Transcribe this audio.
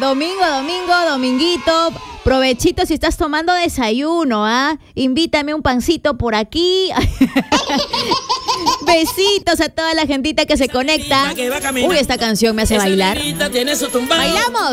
Dominguito. Provechito si estás tomando desayuno, ¿ah? Invítame un pancito por aquí. Besitos a toda la gentita que se conecta. Uy, esta canción me hace bailar. ¿Bailamos?